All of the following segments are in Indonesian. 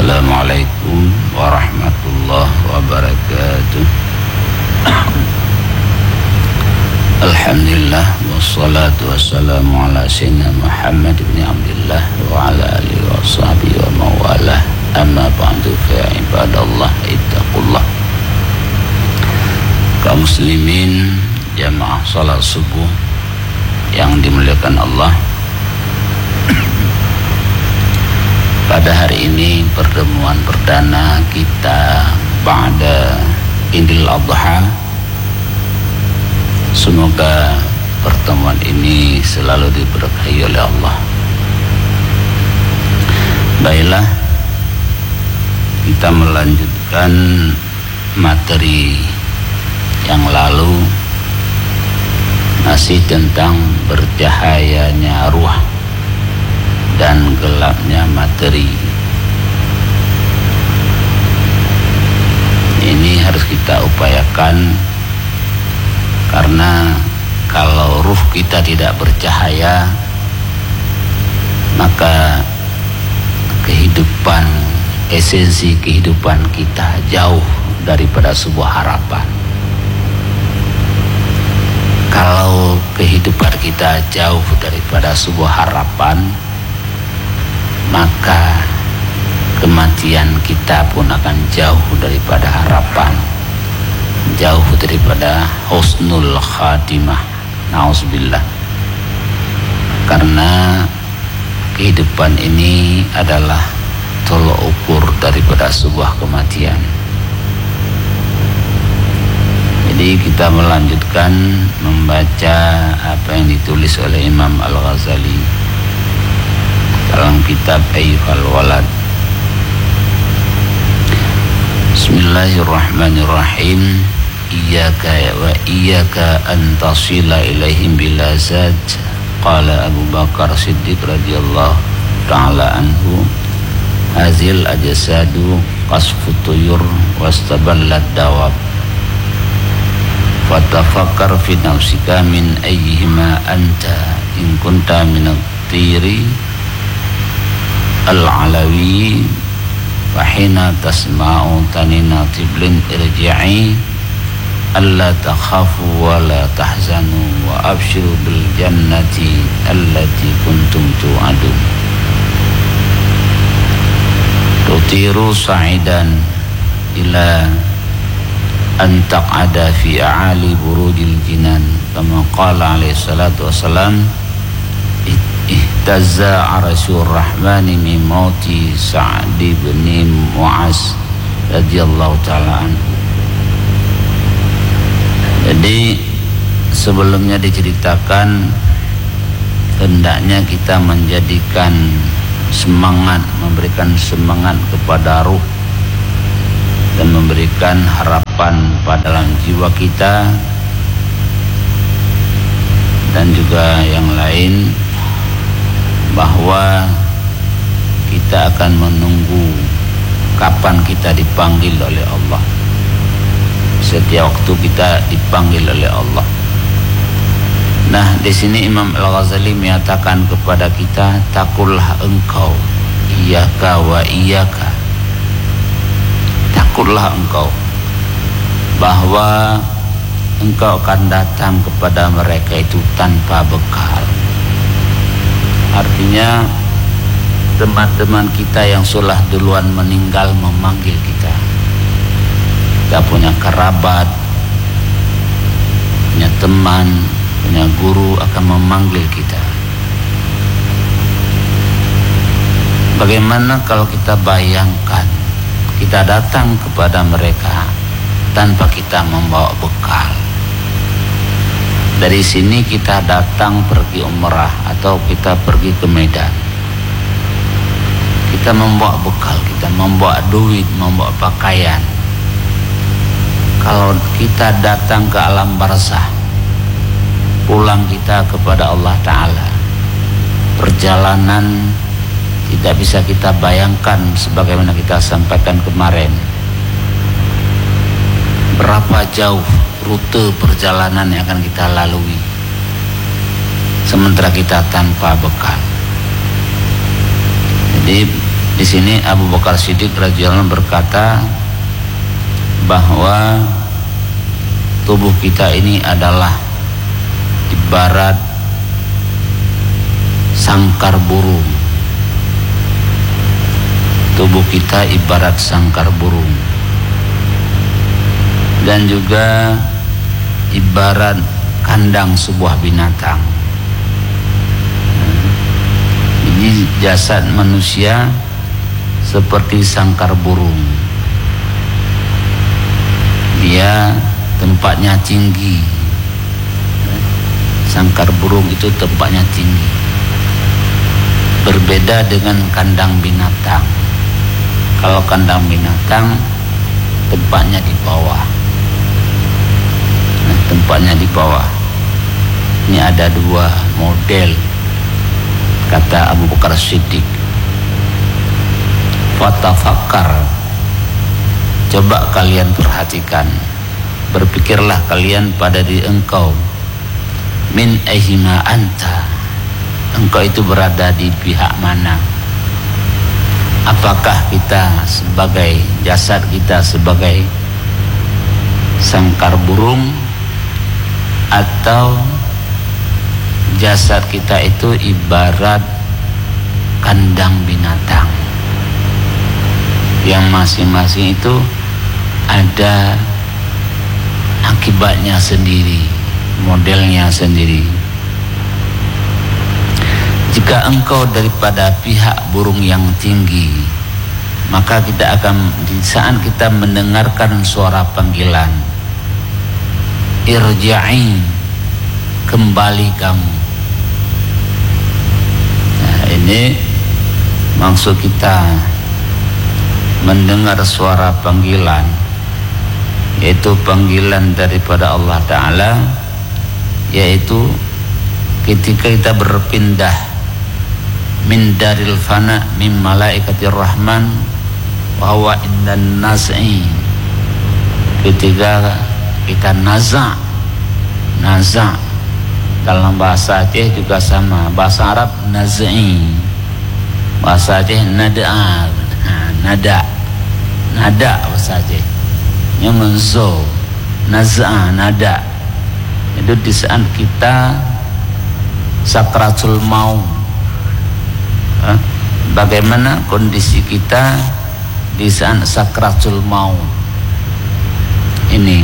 Assalamualaikum warahmatullahi wabarakatuh. Alhamdulillah wassalatu wassalamu ala sayyidina Muhammad ibn Abdullah wa ala alihi wa sahbihi wa mawalah. Amma ba'du fa ibadallah ittaqullah. Kaum muslimin jamaah salat subuh yang dimuliakan Allah, pada hari ini pertemuan perdana kita ba'da Idul Adha. Semoga pertemuan ini selalu diberkahi oleh Allah. Baiklah, kita melanjutkan materi yang lalu, masih tentang bercahayanya ruh dan gelapnya materi. Ini harus kita upayakan, karena kalau ruh kita tidak bercahaya, maka kehidupan, esensi kehidupan kita jauh daripada sebuah harapan. Kalau kehidupan kita jauh daripada sebuah harapan, maka kematian kita pun akan jauh daripada harapan, jauh daripada husnul khatimah. Nauzubillah. Karena kehidupan ini adalah tolok ukur daripada sebuah kematian. Jadi kita melanjutkan membaca apa yang ditulis oleh Imam Al-Ghazali dalam kitab Ayyuhal Walad. Bismillahirrahmanirrahim. Iyyaka wa iyyaka an tasila ilaihim bila zad. Qala Abu Bakar Siddiq radhiyallahu ta'ala anhu, hazil ajsadu qasfu tuyur wastaballat dawab. Fatafakkar fi nafsika min ayyihima anta in kunta min at-tiri al-alawi fahina tasma'u tanina tiblin irji'i alla takhafu wa la tahzanu wa abshiru bil jannati allati kuntum tu'adun. Tutiru sa'idan ila an taq'ada fi a'ali burujil jinan kama qala alaihi salatu wassalam, ihtazza arsyur rahmani min mauti Sa'd bin Mu'az radhiyallahu ta'ala anhu. Jadi sebelumnya diceritakan hendaknya kita menjadikan semangat, memberikan semangat kepada ruh dan memberikan harapan pada dalam jiwa kita, dan juga yang lain, bahwa kita akan menunggu kapan kita dipanggil oleh Allah. Setiap waktu kita dipanggil oleh Allah. Nah, di sini Imam Al-Ghazali menyatakan kepada kita, takullah engkau, iyyaka wa iyyaka. Takutlah engkau bahwa engkau akan datang kepada mereka itu tanpa bekal. Artinya teman-teman kita yang sudah duluan meninggal memanggil kita. Kita punya kerabat, punya teman, punya guru akan memanggil kita. Bagaimana kalau kita bayangkan kita datang kepada mereka tanpa kita membawa bekal? Dari sini kita datang pergi umrah atau kita pergi ke Medan, kita membawa bekal, kita membawa duit, membawa pakaian. Kalau kita datang ke alam barzah, pulang kita kepada Allah Ta'ala, perjalanan tidak bisa kita bayangkan sebagaimana kita sampaikan kemarin. Berapa jauh rute perjalanan yang akan kita lalui sementara kita tanpa bekal. Jadi Di sini Abu Bakar Siddiq radhiyallahu anhu berkata bahwa tubuh kita ini adalah ibarat sangkar burung. Tubuh kita ibarat sangkar burung, dan juga ibarat kandang sebuah binatang. Jadi jasad manusia seperti sangkar burung. Dia tempatnya tinggi. Sangkar burung itu tempatnya tinggi. Berbeda dengan kandang binatang. Kalau kandang binatang tempatnya di bawah. Tempatnya di bawah. Ini ada dua model, kata Abu Bakar Siddiq. Fatafakkar, coba kalian perhatikan, berpikirlah kalian pada diri engkau. Min aihima anta, engkau itu berada di pihak mana? Apakah kita sebagai jasad kita sebagai sangkar burung, atau jasad kita itu ibarat kandang binatang yang masing-masing itu ada akibatnya sendiri, modelnya sendiri. Jika engkau daripada pihak burung yang tinggi, maka kita akan, di saat kita mendengarkan suara panggilan, irja'i, kembali kamu. Nah, ini maksud kita mendengar suara panggilan, yaitu panggilan daripada Allah Ta'ala, yaitu ketika kita berpindah min daril fana min malaikatir rahman wa huwa indan naz'i, ketika kita naza dalam bahasa Aceh juga sama, bahasa Arab naz'i, bahasa Aceh nada bahasa Aceh yang menzo naza nada. Itu di saat kita sakratul maut. Bagaimana kondisi kita di saat sakratul maut ini?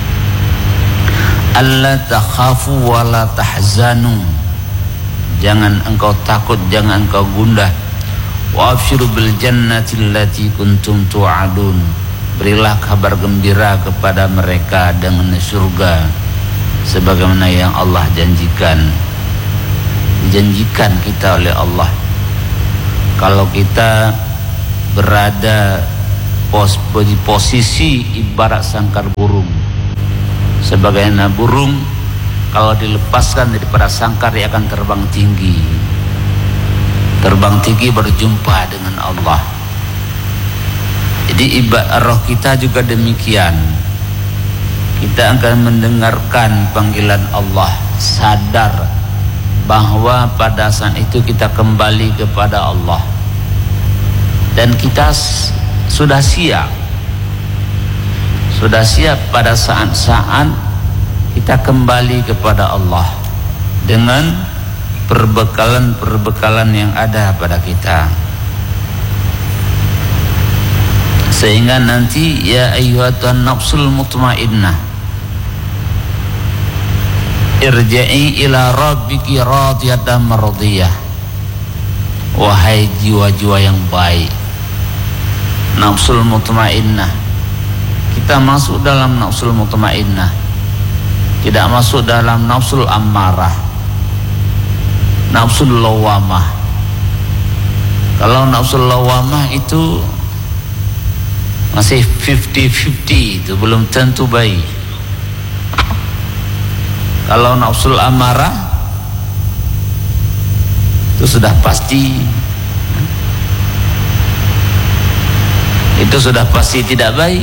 Alla takhafu wa la tahzanu, jangan engkau takut, jangan engkau gundah. Wa abshiru bil jannati allati kuntum tu'adun, berilah kabar gembira kepada mereka dengan surga sebagaimana yang Allah janjikan. Dijanjikan kita oleh Allah. Kalau kita berada di posisi ibarat sangkar burung, sebagaimana burung kalau dilepaskan daripada sangkar dia akan terbang tinggi. Terbang tinggi berjumpa dengan Allah. Jadi ibarat roh kita juga demikian. Kita akan mendengarkan panggilan Allah, sadar bahwa pada saat itu kita kembali kepada Allah, dan kita sudah siap pada saat-saat kita kembali kepada Allah dengan perbekalan yang ada pada kita, sehingga nanti ya ayyuhatan nafsul mutmainnah irja'i ila rabbiki radiyatan mardiyah, wahai jiwa-jiwa yang baik, nafsul mutmainnah. Kita masuk dalam nafsul mutmainnah, tidak masuk dalam nafsul ammarah, nafsul lawamah. Kalau nafsul lawamah itu masih 50-50, itu belum tentu baik. Kalau nafsul amarah itu sudah pasti, itu sudah pasti tidak baik.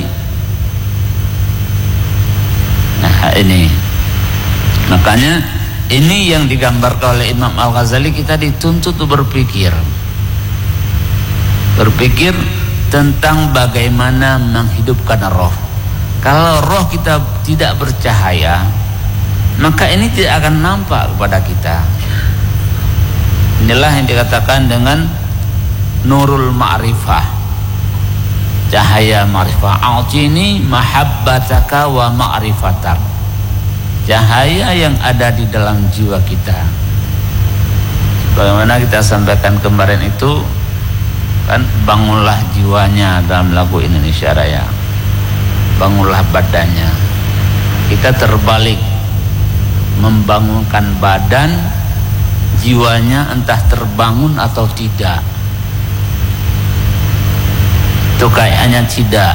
Nah ini, makanya ini yang digambarkan oleh Imam Al-Ghazali, kita dituntut untuk berpikir. Berpikir tentang bagaimana menghidupkan roh. Kalau roh kita tidak bercahaya, maka ini tidak akan nampak kepada kita. Inilah yang dikatakan dengan nurul ma'rifah, cahaya ma'rifah. A'tini mahabbataka wa ma'rifatak, cahaya yang ada di dalam jiwa kita. Bagaimana kita sampaikan kemarin itu kan, bangunlah jiwanya dalam lagu Indonesia Raya, bangunlah badannya. Kita terbalik, membangunkan badan, jiwanya entah terbangun atau tidak. Itu kayaknya tidak.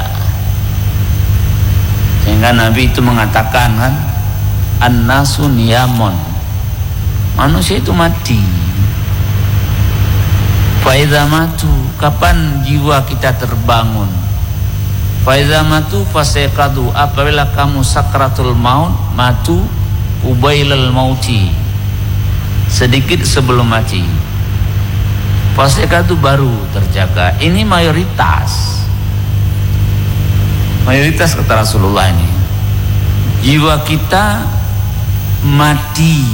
Sehingga Nabi itu mengatakan kan, an-nasu niyamun, manusia itu mati. Faiza matu, kapan jiwa kita terbangun? Faiza matu fasaiqadu, apabila kamu sakratul maut, matu ubailal mauti, sedikit sebelum mati. Fasaiqadu baru terjaga. Ini mayoritas kata Rasulullah ini. Jiwa kita mati,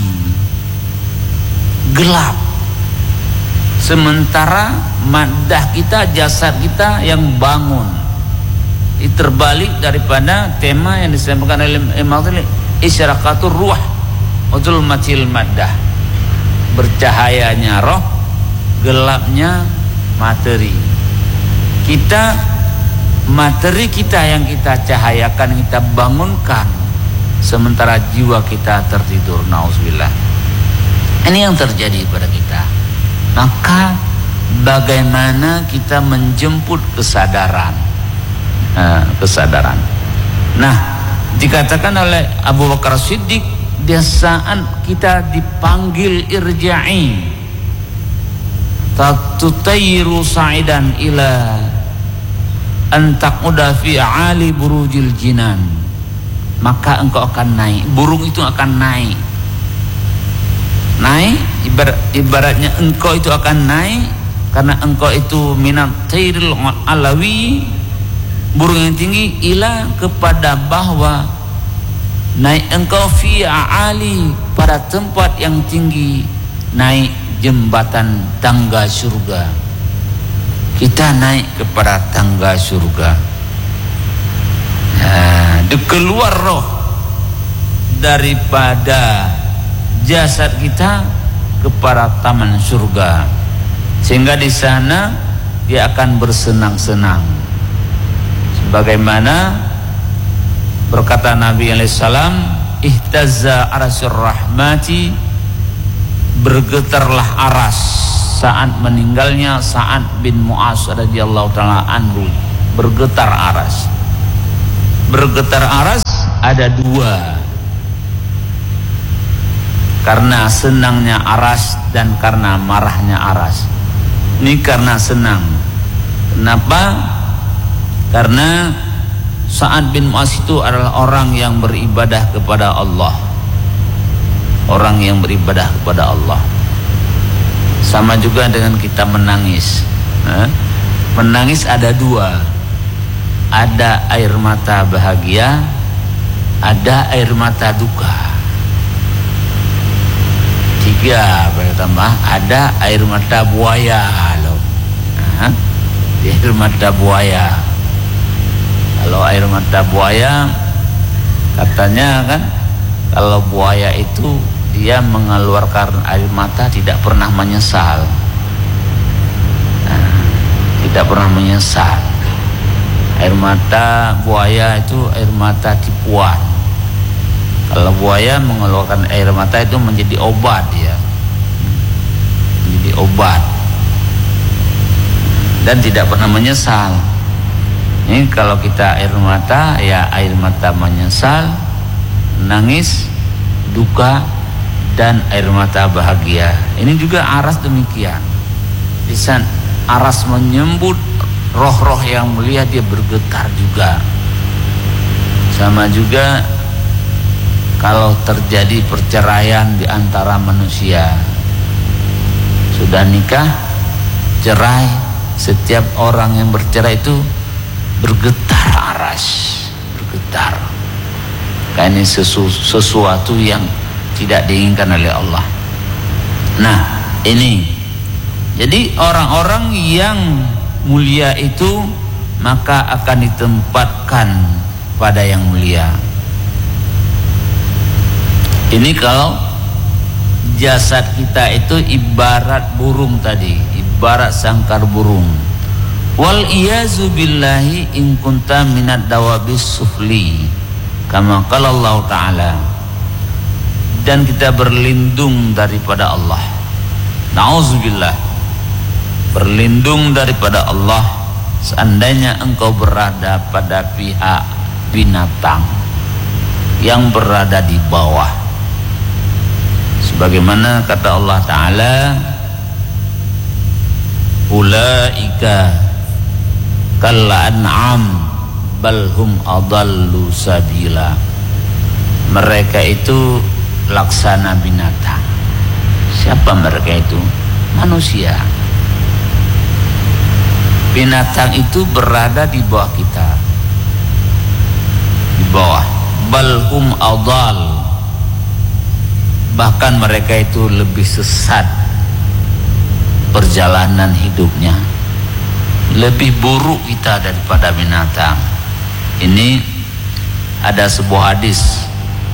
gelap. Sementara maddah kita, jasad kita yang bangun. Ini terbalik daripada tema yang disampaikan oleh Imam Isyraqatur ruh wa zulmatil maddah. Bercahayanya roh, gelapnya materi. Kita, materi kita yang kita cahayakan, kita bangunkan, sementara jiwa kita tertidur. Nauzubillah. Ini yang terjadi pada kita. Maka bagaimana kita menjemput kesadaran? Nah, dikatakan oleh Abu Bakar Siddiq, di saat kita dipanggil irja'i, tatutayru sa'idan ila antaquda fi ali burujil jinan, maka engkau akan naik. Burung itu akan naik, ibaratnya engkau itu akan naik, karena engkau itu minat tairil alawi, burung yang tinggi, ila kepada bahwa, naik engkau fi ali pada tempat yang tinggi, naik jembatan tangga surga. Kita naik kepada tangga surga. Keluar roh daripada jasad kita kepada taman surga, sehingga di sana dia akan bersenang-senang. Sebagaimana berkata Nabi alaihissalam, ihtazza arasyur rahmati, bergetarlah aras saat meninggalnya Sa'ad bin Mu'az radhiyallahu taala anhu. Bergetar aras. Bergetar aras ada dua, karena senangnya aras dan karena marahnya aras. Ini karena senang. Kenapa? Karena Sa'ad bin Mu'az itu adalah orang yang beribadah kepada Allah. Orang yang beribadah kepada Allah. Sama juga dengan kita menangis. Menangis ada dua. Ada air mata bahagia, ada air mata duka. Tiga pertama, ada air mata buaya loh. Air mata buaya. Kalau air mata buaya, katanya kan, kalau buaya itu dia mengeluarkan air mata tidak pernah menyesal. Tidak pernah menyesal. Air mata buaya itu air mata tipuan. Kalau buaya mengeluarkan air mata itu menjadi obat ya, menjadi obat, dan tidak pernah menyesal. Ini kalau kita air mata, ya air mata menyesal, nangis, duka, dan air mata bahagia. Ini juga aras demikian. Bisa aras menyambut roh-roh yang mulia, dia bergetar juga. Sama juga kalau terjadi perceraian di antara manusia, sudah nikah, cerai, setiap orang yang bercerai itu bergetar aras, bergetar. Karena ini sesuatu yang tidak diinginkan oleh Allah. Nah, ini jadi orang-orang yang mulia itu maka akan ditempatkan pada yang mulia. Ini kalau jasad kita itu ibarat burung tadi, ibarat sangkar burung. Wal iyazu billahi in kunta minad dawabis sufli, kama qala Allah Ta'ala. Dan kita berlindung daripada Allah. Nauzubillah, berlindung daripada Allah seandainya engkau berada pada pihak binatang yang berada di bawah. Sebagaimana kata Allah Ta'ala, ulaika kal an'am bal hum adallu sabila. Mereka itu laksana binatang. Siapa mereka itu? Manusia. Binatang itu berada di bawah kita, di bawah. Bal hum adal, bahkan mereka itu lebih sesat perjalanan hidupnya, lebih buruk kita daripada binatang. Ini ada sebuah hadis,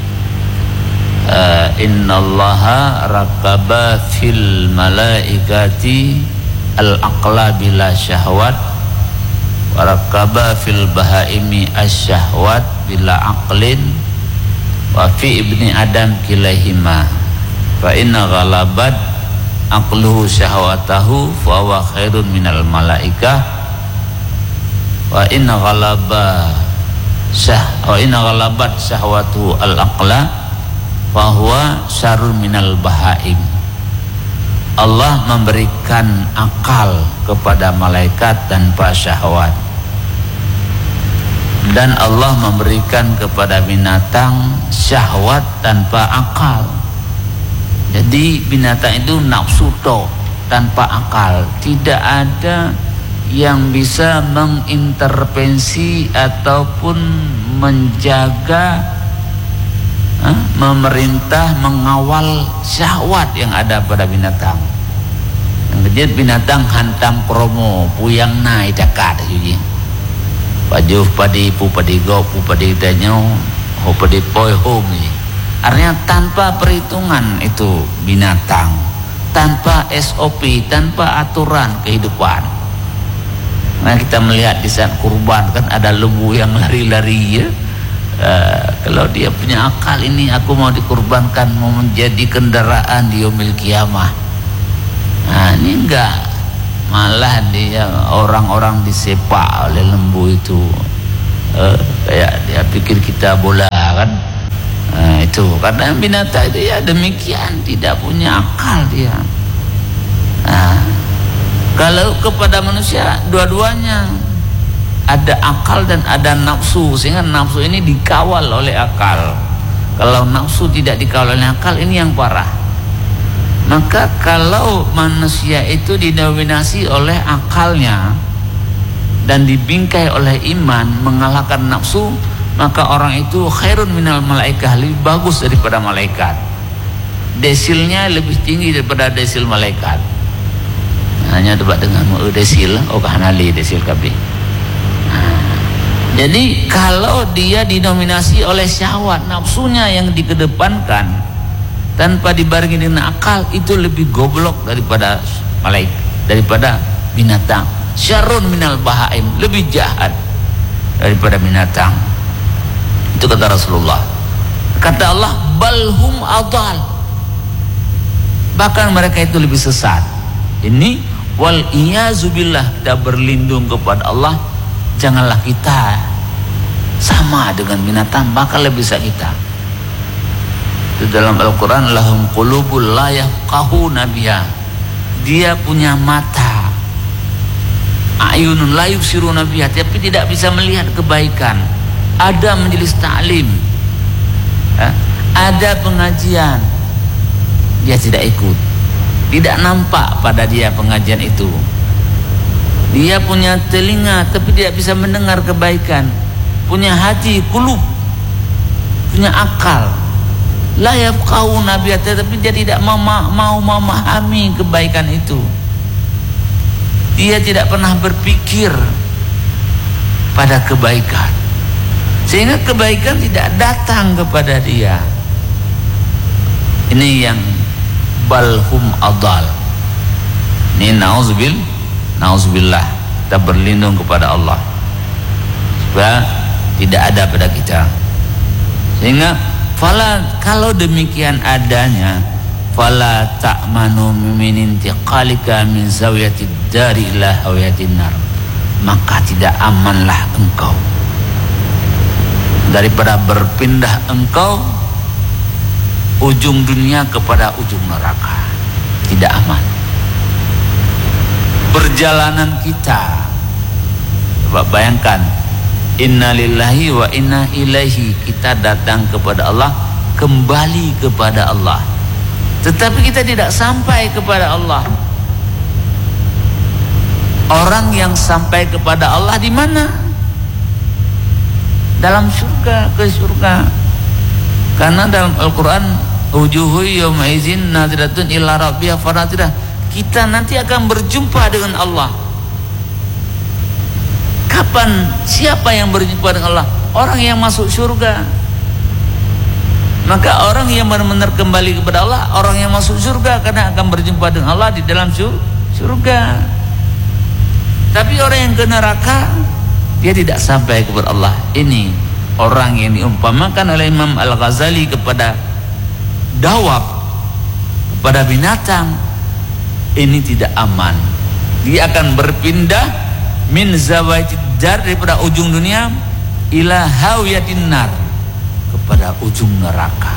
innallaha rakaba fil malaikati al-aqla bila syahwat wa rakaba fil bahaimi asyahwat bila aqlin wa fi ibni adam kilahima fa inna ghalabat aqluhu syahwatahu fa huwa khairun minal malaikah wa inna ghalabat syahwatu al-aqla fa huwa syarrun minal bahaim. Allah memberikan akal kepada malaikat tanpa syahwat, dan Allah memberikan kepada binatang syahwat tanpa akal. Jadi binatang itu nafsu toh, tanpa akal. Tidak ada yang bisa mengintervensi ataupun menjaga, memerintah, mengawal syahwat yang ada pada binatang. Yang kejadian binatang hantam kromo puyang nai dekat jadi. Pajuh padi pu padi go pu padi danyo ho padi poi home ni. Artinya tanpa perhitungan itu binatang, tanpa SOP, tanpa aturan kehidupan. Nah, kita melihat di saat kurban kan ada lembu yang lari-lari ya. Kalau dia punya akal, ini aku mau dikurbankan, mau menjadi kendaraan di yaumil kiamah. Nah, ini enggak, malah dia orang-orang disepak oleh lembu itu, kayak dia pikir kita bola kan. Itu karena binatang itu ya demikian, tidak punya akal dia. Kalau kepada manusia dua-duanya ada akal dan ada nafsu, sehingga nafsu ini dikawal oleh akal. Kalau nafsu tidak dikawal oleh akal, ini yang parah. Maka kalau manusia itu didominasi oleh akalnya dan dibingkai oleh iman, mengalahkan nafsu, maka orang itu khairun minal malaikah, lebih bagus daripada malaikat. Desilnya lebih tinggi daripada desil malaikat. Hanya debat dengan desil, kahanali desil kabi. Jadi kalau dia dinominasi oleh syahwat, nafsunya yang dikedepankan tanpa dibarengi dengan akal, itu lebih goblok daripada malaikat, daripada binatang. Syarrun minal bahaim, lebih jahat daripada binatang. Itu kata Rasulullah. Kata Allah, balhum adal, bahkan mereka itu lebih sesat. Ini wal iyazubillah, kita berlindung kepada Allah. Janganlah kita sama dengan binatang, bahkan lebih besar kita. Itu dalam Al-Quran, lahum qulubul la yafqahuna biha, dia punya mata, ayunun la yubsiruna biha, tapi tidak bisa melihat kebaikan. Ada majelis ta'lim, ada pengajian, dia tidak ikut, tidak nampak pada dia pengajian itu. Dia punya telinga tapi tidak bisa mendengar kebaikan. Punya hati, kulub, punya akal. La yafqahuna biha, tapi dia tidak mau memahami kebaikan itu. Dia tidak pernah berpikir pada kebaikan, sehingga kebaikan tidak datang kepada dia. Ini yang balhum adal. Ini nauzubillah, kita berlindung kepada Allah supaya tidak ada pada kita. Sehingga kalau demikian adanya, fala ta'manu min intiqalika min zawiyatid dari ila hawiyatin nar, maka tidak amanlah engkau daripada berpindah engkau ujung dunia kepada ujung neraka. Tidak aman. Perjalanan kita, coba bayangkan, inna lillahi wa inna ilaihi, kita datang kepada Allah, kembali kepada Allah, tetapi kita tidak sampai kepada Allah. Orang yang sampai kepada Allah di mana? Dalam surga, ke surga. Karena dalam Al-Quran, wujuhu yawma idzin nadhiratun ila rabbiha fanadirah, kita nanti akan berjumpa dengan Allah. Kapan? Siapa yang berjumpa dengan Allah? Orang yang masuk surga. Maka orang yang benar-benar kembali kepada Allah, orang yang masuk surga, karena akan berjumpa dengan Allah di dalam surga. Tapi orang yang ke neraka, dia tidak sampai kepada Allah. Ini orang yang diumpamakan oleh Imam Al-Ghazali kepada dawab, kepada binatang. Ini tidak aman. Dia akan berpindah min zawajid dar, daripada ujung dunia, ila hawiyatin nar, kepada ujung neraka.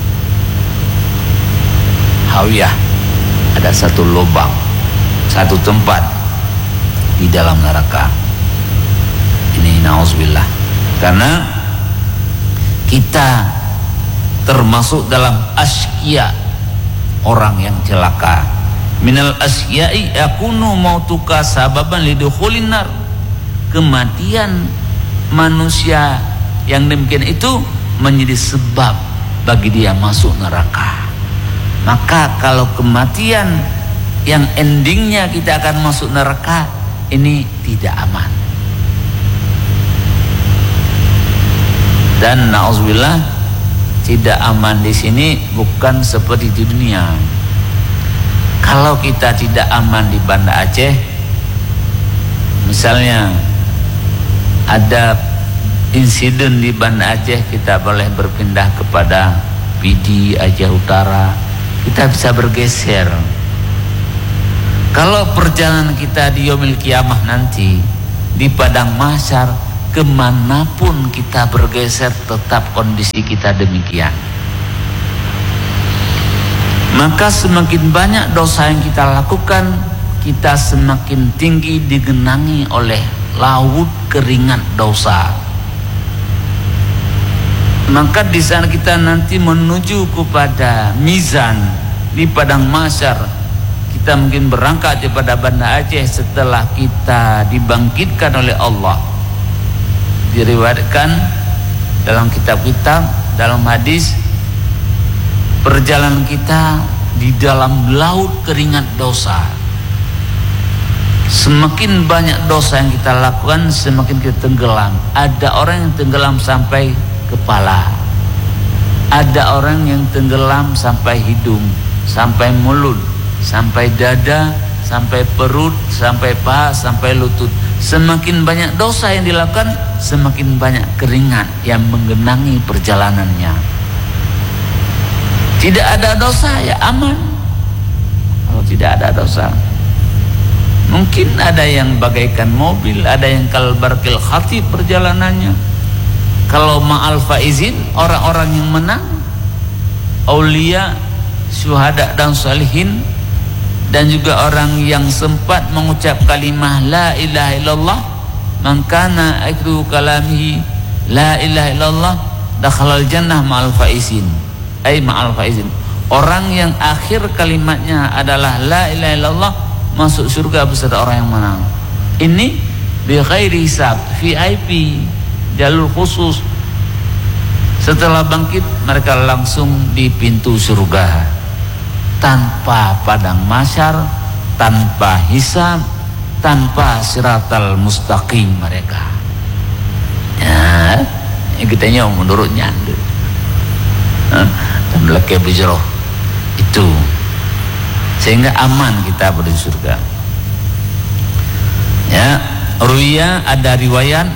Hawiyah, ada satu lubang, satu tempat di dalam neraka. Ini nauzubillah. Karena kita termasuk dalam asqiya, orang yang celaka. Minal asya'i yakunu mautuka sababan lidukhulin nar. Kematian manusia yang demikian itu menjadi sebab bagi dia masuk neraka. Maka kalau kematian yang endingnya kita akan masuk neraka, ini tidak aman. Dan na'udzubillah, tidak aman di sini bukan seperti di dunia. Kalau kita tidak aman di Banda Aceh, misalnya ada insiden di Banda Aceh, kita boleh berpindah kepada PD Aceh Utara, kita bisa bergeser. Kalau perjalanan kita di Yaumil Qiyamah nanti, di padang mahsyar, kemanapun kita bergeser tetap kondisi kita demikian. Maka semakin banyak dosa yang kita lakukan, kita semakin tinggi digenangi oleh laut keringat dosa. Maka di sana kita nanti menuju kepada mizan di padang mahsyar. Kita mungkin berangkat daripada Banda Aceh setelah kita dibangkitkan oleh Allah. Diriwayatkan dalam kitab-kitab, dalam hadis, perjalanan kita di dalam laut keringat dosa. Semakin banyak dosa yang kita lakukan, semakin kita tenggelam. Ada orang yang tenggelam sampai kepala, ada orang yang tenggelam sampai hidung, sampai mulut, sampai dada, sampai perut, sampai paha, sampai lutut. Semakin banyak dosa yang dilakukan, semakin banyak keringat yang menggenangi perjalanannya. Tidak ada dosa ya aman. Kalau tidak ada dosa, mungkin ada yang bagaikan mobil, ada yang kalbarkil khatib perjalanannya. Kalau ma'al faizin, orang-orang yang menang, aulia, syuhada dan salihin, dan juga orang yang sempat mengucap kalimah la ilaha illallah, man kana akhiru kalamihi la ilaha illallah dakhalal jannah ma'al faizin. Ma'al faizin, orang yang akhir kalimatnya adalah la ilaha illallah masuk surga beserta orang yang menang. Ini bi ghairi hisab, VIP, jalur khusus. Setelah bangkit mereka langsung di pintu surga, tanpa padang mahsyar, tanpa hisab, tanpa siratal mustaqim mereka. Ya, kitanya menurutnya tamlake bujroh itu, sehingga aman kita berada di surga. Ya, ruya ada riwayat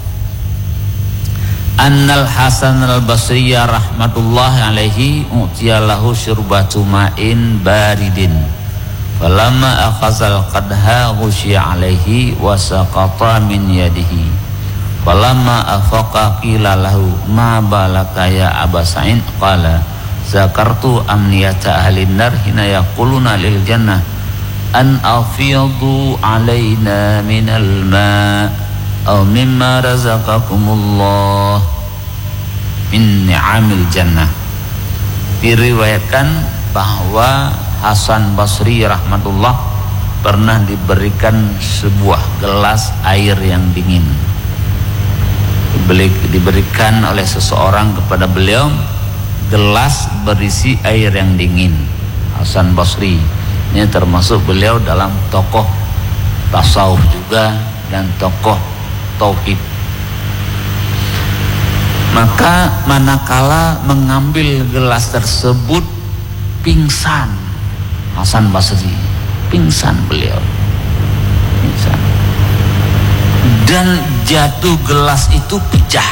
Annal Hasan al-Basri rahmatullahi alaihi utiyalahu syurbatu ma'in baridin falamma akhazal qadha ghusya alaihi wa saqata min yadihi falamma afaqa qila lahu ma balaka ya Aba Sa'id qala zakartu amniyata ahlin nar hina yaquluna lil jannah an afiyadu alaina minal ma' aw mimma razaqakumullah min ni'amil jannah. Diriwayatkan bahwa Hasan Basri rahmatullah pernah diberikan sebuah gelas air yang dingin, diberikan oleh seseorang kepada beliau gelas berisi air yang dingin. Hasan Basri ini termasuk beliau dalam tokoh tasawuf juga dan tokoh tauhid. Maka manakala mengambil gelas tersebut pingsan Hasan Basri, pingsan beliau, pingsan, dan jatuh gelas itu pecah.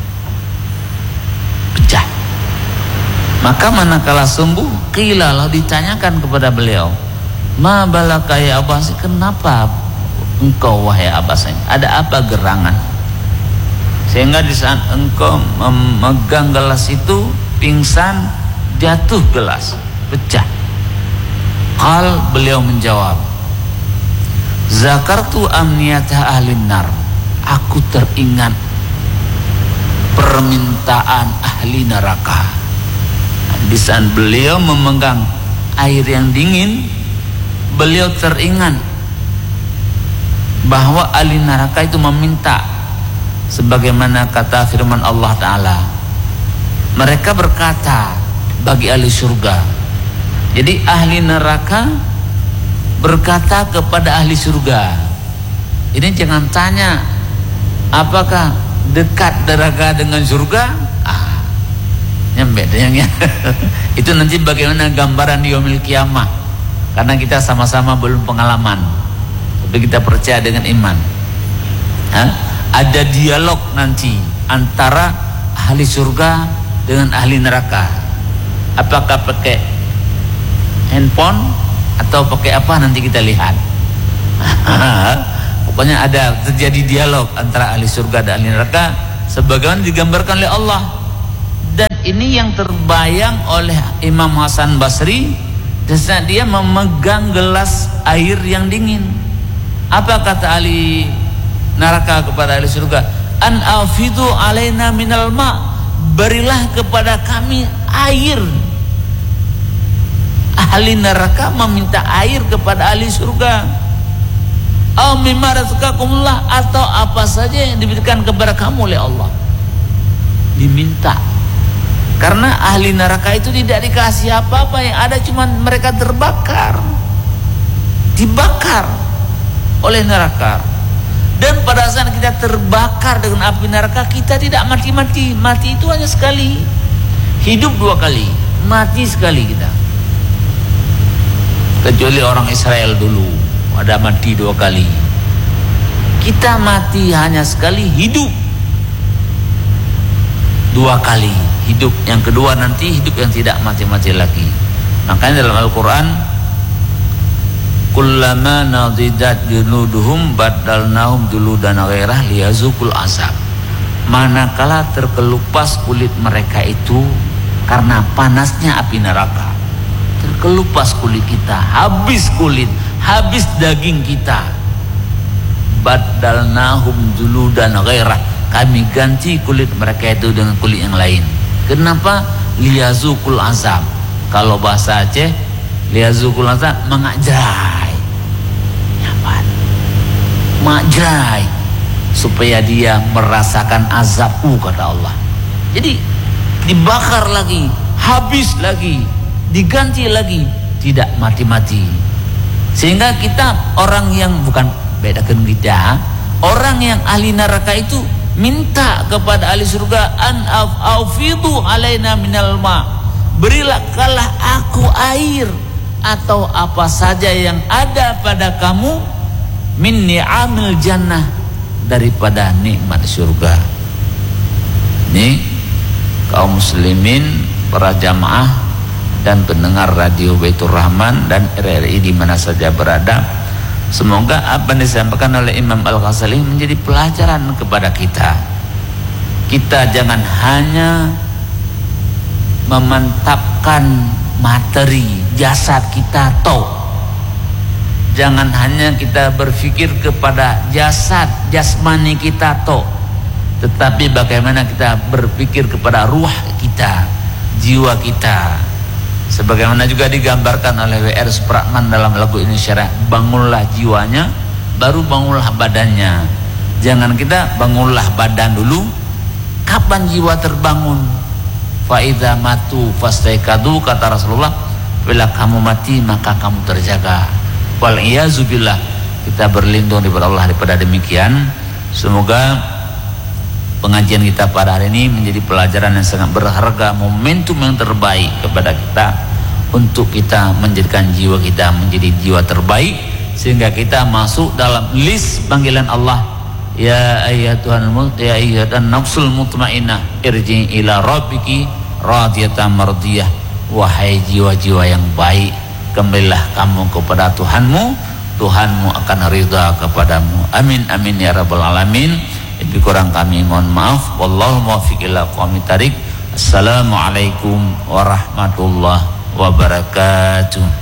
Maka manakala sembuh, qila lalu ditanyakan kepada beliau, ma balaka ya Aba Sa'id, kenapa engkau wahai Aba Sa'id, ada apa gerangan sehingga di saat engkau memegang gelas itu pingsan, jatuh gelas, pecah? Qal, beliau menjawab, zakartu amniyata ahlin nar, aku teringat permintaan ahli neraka. Di saat beliau memegang air yang dingin, beliau teringat bahwa ahli neraka itu meminta, sebagaimana kata firman Allah Ta'ala, mereka berkata bagi ahli surga. Jadi ahli neraka berkata kepada ahli surga. Ini jangan tanya apakah dekat neraka dengan surga, nyampe yang itu nanti bagaimana gambaran di yaumil kiamah, karena kita sama-sama belum pengalaman, tapi kita percaya dengan iman. Ada dialog nanti antara ahli surga dengan ahli neraka. Apakah pakai handphone atau pakai apa, nanti kita lihat. Pokoknya ada terjadi dialog antara ahli surga dan ahli neraka sebagaimana digambarkan oleh Allah. Dan ini yang terbayang oleh Imam Hasan Basri saat dia memegang gelas air yang dingin. Apa kata ahli neraka kepada ahli surga? An afidu alaina minal ma', berilah kepada kami air. Ahli neraka meminta air kepada ahli surga. Aw mimma razaqakumullah, atau apa saja yang diberikan kepada kamu oleh Allah, diminta. Karena ahli neraka itu tidak dikasih apa-apa, yang ada cuma mereka terbakar, dibakar oleh neraka. Dan pada saat kita terbakar dengan api neraka, kita tidak mati-mati. Mati itu hanya sekali, hidup 2 kali, mati sekali kita. Kecuali orang Israel dulu, ada mati 2 kali. Kita mati hanya sekali, hidup 2 kali. Hidup yang kedua nanti hidup yang tidak mati-mati lagi. Makanya dalam Al-Quran, kullama nadidat junuduhum badalnahum juludan ghairah liyazukul azab. Manakala terkelupas kulit mereka itu karena panasnya api neraka, terkelupas kulit kita, habis kulit, habis daging kita, badalnahum juludan ghairah, kami ganti kulit mereka itu dengan kulit yang lain. Kenapa? Liyazukul azab. Kalau bahasa Aceh, liyazukul azab, mengajai. Nyaman. majrai, supaya dia merasakan azab, kata Allah. Jadi dibakar lagi, habis lagi, diganti lagi, tidak mati-mati. Sehingga kita orang yang bukan bedakan kita, orang yang ahli neraka itu minta kepada ahli surga, an aufidu alaina minal ma, berilah aku air atau apa saja yang ada pada kamu min ni'amil jannah, daripada nikmat surga. Nih kaum muslimin, para jamaah dan pendengar radio Baitur Rahman dan RRI di mana saja berada, semoga apa yang disampaikan oleh Imam Al-Ghazali menjadi pelajaran kepada kita. Kita jangan hanya memantapkan materi jasad kita jangan hanya kita berpikir kepada jasad jasmani kita tetapi bagaimana kita berpikir kepada ruh kita, jiwa kita. Sebagaimana juga digambarkan oleh W.R. Supratman dalam lagu Indonesia Raya, bangunlah jiwanya, baru bangunlah badannya. Jangan kita bangunlah badan dulu, kapan jiwa terbangun? Fa'idha matu fastaikadu, kata Rasulullah, bila kamu mati maka kamu terjaga. Wal'iyazubillah, kita berlindung daripada Allah daripada demikian. Semoga pengajian kita pada hari ini menjadi pelajaran yang sangat berharga, momentum yang terbaik kepada kita untuk kita menjadikan jiwa kita menjadi jiwa terbaik, sehingga kita masuk dalam list panggilan Allah, ya ayyatuhan nafsul mutmainnah irji ila rabbiki radiyatan mardiyah. Wahai jiwa-jiwa yang baik, kembalilah kamu kepada Tuhanmu, Tuhanmu akan ridha kepadamu. Amin amin ya rabbal alamin. Lebih kurang kami mohon maaf. Wallahu muwaffiq ila aqwamit thariq. Assalamualaikum warahmatullahi wabarakatuh.